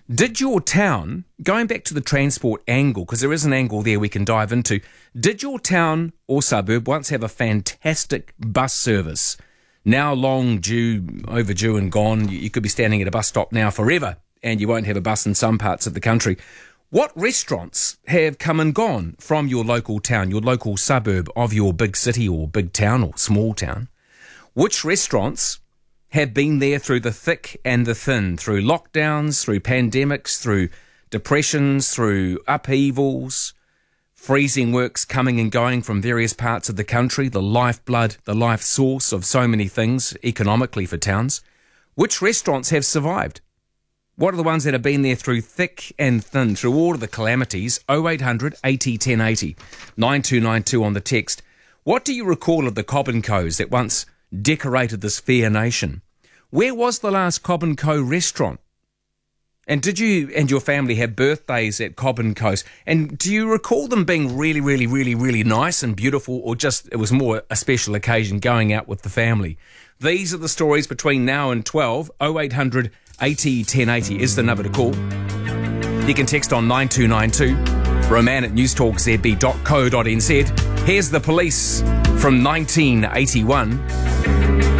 Did your town, going back to the transport angle, because there is an angle there we can dive into, did your town or suburb once have a fantastic bus service? Now long due, overdue and gone. You could be standing at a bus stop now forever and you won't have a bus in some parts of the country. What restaurants have come and gone from your local town, your local suburb of your big city or big town or small town? Which restaurants have been there through the thick and the thin, through lockdowns, through pandemics, through depressions, through upheavals, freezing works coming and going from various parts of the country, the lifeblood, the life source of so many things economically for towns? Which restaurants have survived? What are the ones that have been there through thick and thin, through all of the calamities? 0800 80 1080, 9292 on the text. What do you recall of the Cobb & Co's that once decorated this fair nation? Where was the last Cobb & Co restaurant? And did you and your family have birthdays at Cobb & Co's? And do you recall them being really, really, really, really nice and beautiful, or just it was more a special occasion going out with the family? These are the stories between now and 12. 0800 80 1080 is the number to call. You can text on 9292, roman at newstalkzb.co.nz. Here's the Police from 1981.